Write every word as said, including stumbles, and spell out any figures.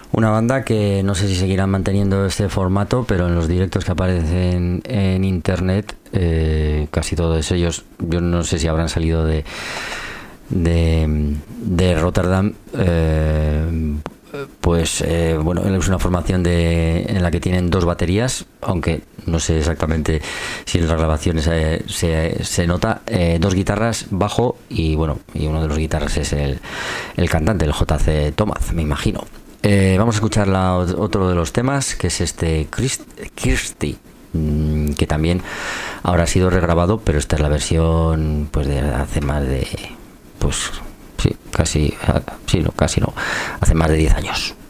Una banda que no sé si seguirán manteniendo este formato, pero en los directos que aparecen en internet, eh, casi todos ellos, yo no sé si habrán salido de de, de Rotterdam. Eh, pues eh, bueno, es una formación de, en la que tienen dos baterías, aunque no sé exactamente si en las grabaciones eh, se, se nota, eh, dos guitarras, bajo y bueno, y uno de los guitarras es el, el cantante, el J C Thomas, me imagino. Eh, vamos a escuchar la, otro de los temas, que es este Christ, Kirsty, que también ahora ha sido regrabado, pero esta es la versión pues de hace más de, pues sí, casi, sí, no, casi no, hace más de diez años.